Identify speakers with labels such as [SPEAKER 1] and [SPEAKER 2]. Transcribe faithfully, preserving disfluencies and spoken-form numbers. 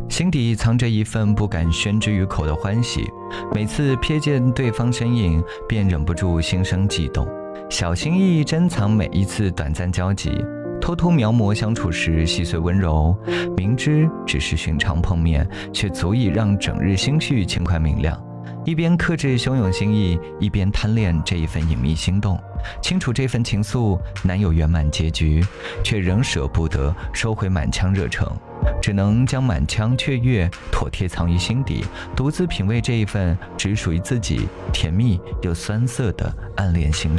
[SPEAKER 1] 心底藏着一份不敢宣之于口的欢喜，每次瞥见对方身影，便忍不住心生悸动，小心翼翼珍藏每一次短暂交集，偷偷描摹相处时细碎温柔，明知只是寻常碰面，却足以让整日心绪轻快明亮。一边克制汹涌心意，一边贪恋这一份隐秘心动，清楚这份情愫难有圆满结局，却仍舍不得收回满腔热诚，只能将满腔雀跃妥帖藏于心底，独自品味这一份只属于自己甜蜜又酸涩的暗恋心